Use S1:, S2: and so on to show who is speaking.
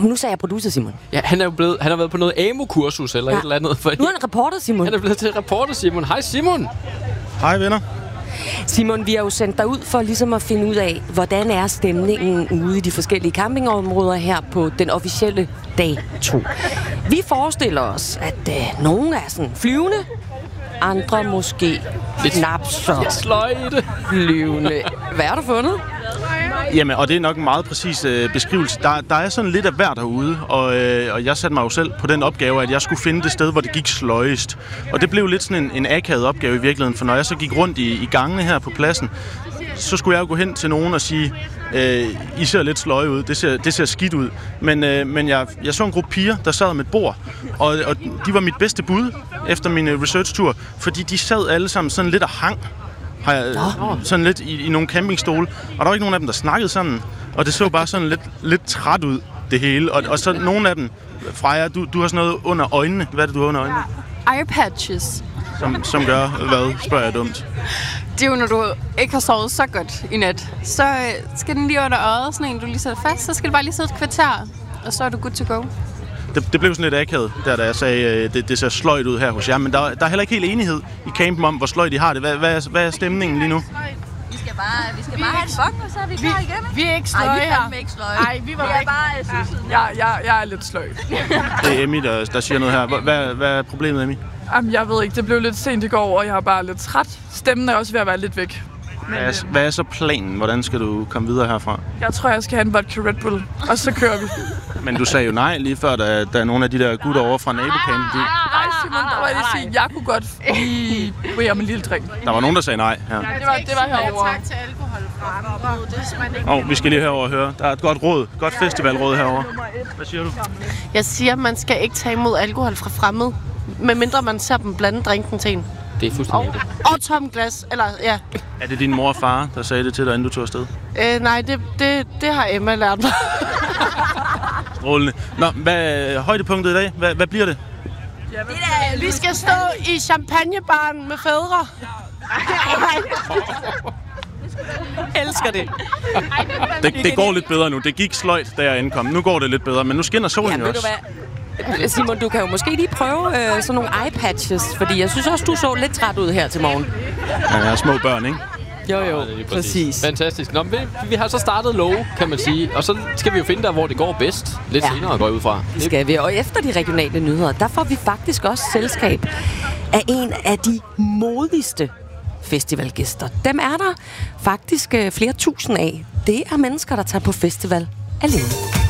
S1: Nu sagde jeg producer, Simon.
S2: Ja, han har været på noget AMO-kursus eller et eller andet.
S1: Nu er han reporter, Simon.
S2: Han er blevet til reporter, Simon. Hej, Simon.
S3: Hej, venner.
S1: Simon, vi har jo sendt dig ud for ligesom at finde ud af, hvordan er stemningen ude i de forskellige campingområder her på den officielle dag 2. Vi forestiller os, at nogle er sådan flyvende, andre måske knap så
S2: sløjte
S1: flyvende. Hvad har du fundet?
S3: Jamen, og det er nok en meget præcis beskrivelse. Der er sådan lidt af hver derude, og jeg satte mig jo selv på den opgave, at jeg skulle finde det sted, hvor det gik sløjest. Og det blev lidt sådan en akavet opgave i virkeligheden, for når jeg så gik rundt i gangene her på pladsen, så skulle jeg jo gå hen til nogen og sige, I ser lidt sløje ud, det ser skidt ud. Men jeg så en gruppe piger, der sad med et bord, og de var mit bedste bud efter min research-tur, fordi de sad alle sammen sådan lidt og hang. Sådan lidt i nogle campingstole, og der var ikke nogen af dem, der snakkede sådan, og det så bare sådan lidt træt ud, det hele. Og så nogle af dem, Freja, du har sådan noget under øjnene. Hvad er det, du har under øjnene?
S4: Eye patches.
S3: Som gør hvad, spørger jeg dumt.
S4: Det er jo, når du ikke har sovet så godt i nat. Så skal den lige under øjet, sådan en, du lige sætter fast. Så skal du bare lige sidde et kvarter, og så er du good to go.
S3: Det blev sådan lidt akavet, da jeg sagde, det ser sløjt ud her hos jer. Men der er heller ikke helt enighed i campen om, hvor sløjt de har det. Hvad er stemningen lige nu?
S5: Vi skal bare have en bok, og så er vi klar igen.
S6: Vi er ikke sløje her.
S5: Nej, vi er ikke sløje.
S6: Nej, vi var ikke. Jeg er lidt sløj.
S3: Det er Emmy, der siger noget her. Hvad er problemet, Emmy?
S6: Jamen, jeg ved ikke. Det blev lidt sent i går, og jeg er bare lidt træt. Stemmen er også ved at være lidt væk.
S3: Hvad er så planen? Hvordan skal du komme videre herfra?
S6: Jeg tror, jeg skal have en vodka Red Bull, og så kører vi.
S3: Men du sagde jo nej lige før, da der er nogle af de der gutter over fra nabocampen.
S6: Nej, Simon, der var lige sige, jeg kunne godt lige bede om en lille drink.
S3: Der var nogen, der sagde nej. Ja.
S6: Det var herovre.
S5: Tak til alkohol fra andre. Det er simpelthen ikke...
S3: Vi skal lige herover og høre. Der er et godt festivalråd herovre. Hvad siger du?
S7: Jeg siger, at man skal ikke tage imod alkohol fra fremmede, medmindre man ser dem blande drinken til en.
S2: Det er fuldstændig det.
S7: Og tom glas, eller ja.
S3: Er det din mor og far, der sagde det til dig, inden du tog afsted?
S7: Nej, det har Emma lært mig.
S3: Strålende. Nå, hvad er højdepunktet i dag? Hvad bliver det?
S7: Vi skal stå i champagnebaren med fædre.
S1: Elsker det.
S3: Det går lidt bedre nu. Det gik sløjt, da jeg ankom. Nu går det lidt bedre, men nu skinner solen jo også.
S1: Simon, du kan jo måske lige prøve sådan nogle eye patches, fordi jeg synes også, du så lidt træt ud her til morgen.
S3: Ja, jeg er små børn, ikke?
S1: Jo, præcis.
S2: Fantastisk. Nå, vi har så startet low, kan man sige, og så skal vi jo finde der, hvor det går bedst. Lidt senere går jeg ud fra.
S1: Det skal vi, og efter de regionale nyheder, der får vi faktisk også selskab af en af de modigste festivalgæster. Dem er der faktisk flere tusind af. Det er mennesker, der tager på festival alene.